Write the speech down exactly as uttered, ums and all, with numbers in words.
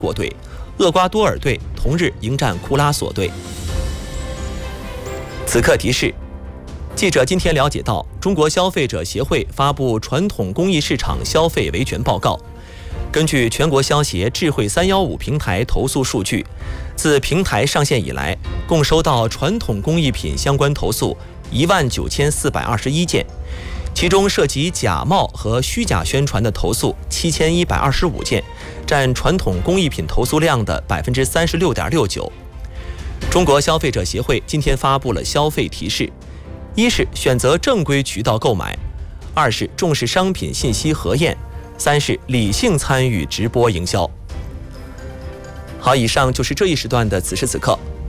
国队，厄瓜多尔队同日迎战库拉索队。此刻提示。记者今天了解到，中国消费者协会发布传统工艺市场消费维权报告。根据全国消协智慧三一五平台投诉数据，自平台上线以来，共收到传统工艺品相关投诉一万九千四百二十一件，其中涉及假冒和虚假宣传的投诉七千一百二十五件，占传统工艺品投诉量的百分之三十六点六九。中国消费者协会今天发布了消费提示。一是选择正规渠道购买，二是重视商品信息核验，三是理性参与直播营销。好，以上就是这一时段的此时此刻，